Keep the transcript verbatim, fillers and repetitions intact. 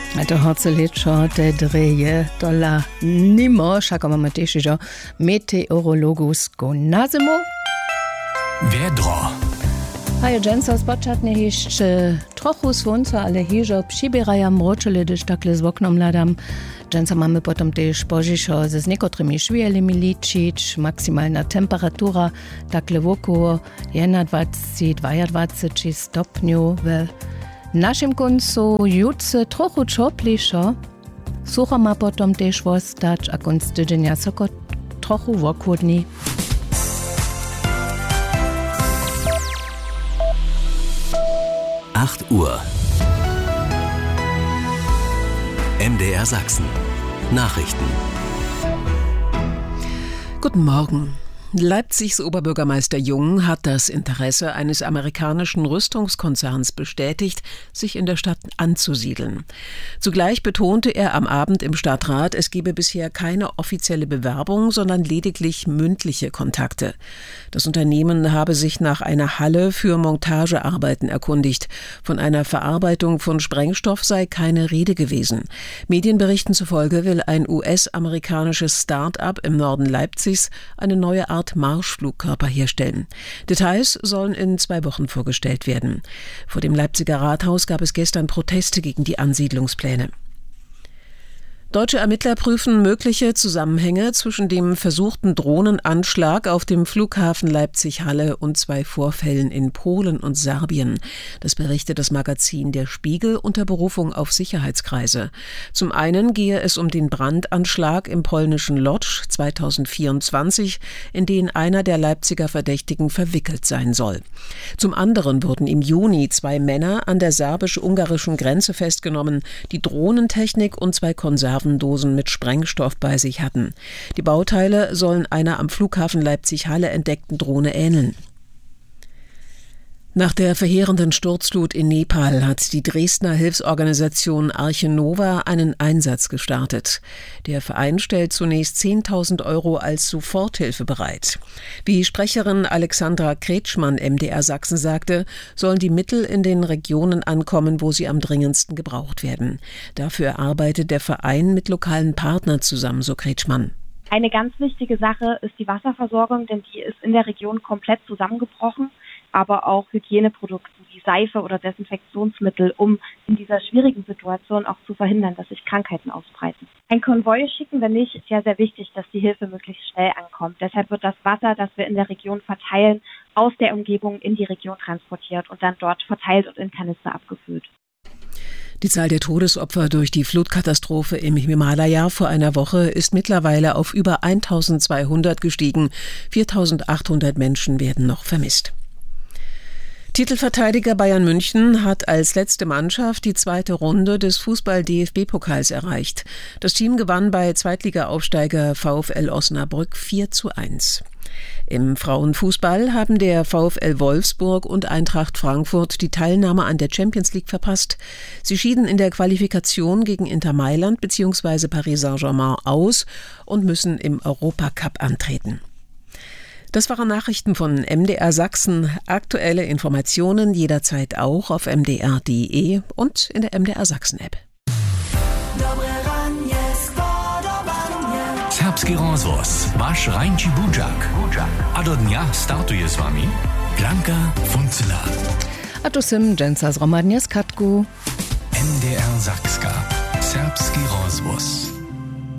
To Harzelitscher de dreje Dollar nimmer Chakamamatécher Meteorologus go Nasemo. Werdra. Haie Jensers Batschatne hicht trochus vunzer alle Higer Pschiberei am Rotschele de Stakles Woknom ladam. Jenser mamy potom de Spožišo ze znekotrimi švijeli miličić, maksimalna temperatura, takle voko dvacet dvacet stopnju v našem koncu jutce trochu čoplišo, sucha ma potom tež vostać, a konc tydzienia soko trochu wokodni. acht Uhr. M D R Sachsen. Nachrichten. Guten Morgen. Leipzigs Oberbürgermeister Jung hat das Interesse eines amerikanischen Rüstungskonzerns bestätigt, sich in der Stadt anzusiedeln. Zugleich betonte er am Abend im Stadtrat, es gebe bisher keine offizielle Bewerbung, sondern lediglich mündliche Kontakte. Das Unternehmen habe sich nach einer Halle für Montagearbeiten erkundigt. Von einer Verarbeitung von Sprengstoff sei keine Rede gewesen. Medienberichten zufolge will ein U S-amerikanisches Start-up im Norden Leipzigs eine neue Art Marschflugkörper herstellen. Details sollen in zwei Wochen vorgestellt werden. Vor dem Leipziger Rathaus gab es gestern Proteste gegen die Ansiedlungspläne. Deutsche Ermittler prüfen mögliche Zusammenhänge zwischen dem versuchten Drohnenanschlag auf dem Flughafen Leipzig-Halle und zwei Vorfällen in Polen und Serbien. Das berichtet das Magazin Der Spiegel unter Berufung auf Sicherheitskreise. Zum einen gehe es um den Brandanschlag im polnischen Lodz zweitausendvierundzwanzig, in den einer der Leipziger Verdächtigen verwickelt sein soll. Zum anderen wurden im Juni zwei Männer an der serbisch-ungarischen Grenze festgenommen, die Drohnentechnik und zwei Konserven Dosen mit Sprengstoff bei sich hatten. Die Bauteile sollen einer am Flughafen Leipzig-Halle entdeckten Drohne ähneln. Nach der verheerenden Sturzflut in Nepal hat die Dresdner Hilfsorganisation Arche Nova einen Einsatz gestartet. Der Verein stellt zunächst zehntausend Euro als Soforthilfe bereit. Wie Sprecherin Alexandra Kretschmann M D R Sachsen sagte, sollen die Mittel in den Regionen ankommen, wo sie am dringendsten gebraucht werden. Dafür arbeitet der Verein mit lokalen Partnern zusammen, so Kretschmann. Eine ganz wichtige Sache ist die Wasserversorgung, denn die ist in der Region komplett zusammengebrochen. Aber auch Hygieneprodukte wie Seife oder Desinfektionsmittel, um in dieser schwierigen Situation auch zu verhindern, dass sich Krankheiten ausbreiten. Ein Konvoi schicken wir nicht, ist ja sehr wichtig, dass die Hilfe möglichst schnell ankommt. Deshalb wird das Wasser, das wir in der Region verteilen, aus der Umgebung in die Region transportiert und dann dort verteilt und in Kanister abgefüllt. Die Zahl der Todesopfer durch die Flutkatastrophe im Himalaya vor einer Woche ist mittlerweile auf über eintausendzweihundert gestiegen. viertausendachthundert Menschen werden noch vermisst. Titelverteidiger Bayern München hat als letzte Mannschaft die zweite Runde des Fußball-D F B-Pokals erreicht. Das Team gewann bei Zweitliga-Aufsteiger VfL Osnabrück vier zu eins. Im Frauenfußball haben der VfL Wolfsburg und Eintracht Frankfurt die Teilnahme an der Champions League verpasst. Sie schieden in der Qualifikation gegen Inter Mailand bzw. Paris Saint-Germain aus und müssen im Europacup antreten. Das waren Nachrichten von M D R Sachsen. Aktuelle Informationen jederzeit auch auf m d r punkt d e und in der M D R Sachsen App. Serbski rozvoz, vaš Rajnči Budžak. A do dňa startuje s vami Blanka Funcela. A tu sem Jensas Romadnjes Katku. M D R Sachska. Serbski rozvoz.